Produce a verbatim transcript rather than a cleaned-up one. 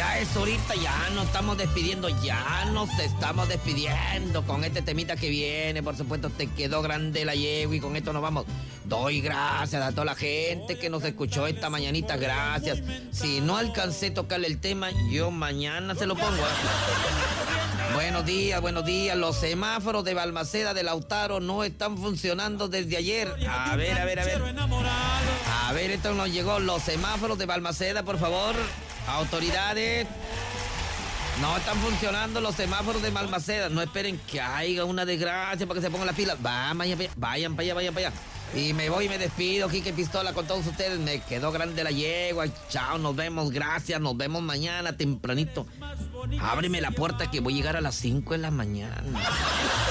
ya es ahorita, ya nos estamos despidiendo, ya nos estamos despidiendo con este temita que viene. Por supuesto, te quedó grande la yegua y con esto nos vamos. Doy gracias a toda la gente que nos escuchó esta mañanita, gracias. Si no alcancé a tocarle el tema, yo mañana se lo pongo. ¿eh? Buenos días, buenos días. Los semáforos de Balmaceda de Lautaro no están funcionando desde ayer. A ver, a ver, a ver. A ver, esto nos llegó. Los semáforos de Balmaceda, por favor. Autoridades. No están funcionando los semáforos de Balmaceda. No esperen que haya una desgracia para que se pongan las pilas. Vayan, vayan, vayan para allá, vayan para allá. Y me voy y me despido, Quique Pistola, con todos ustedes. Me quedó grande la yegua. Chao, nos vemos, gracias. Nos vemos mañana tempranito. Ábreme la puerta que voy a llegar a las cinco de la mañana.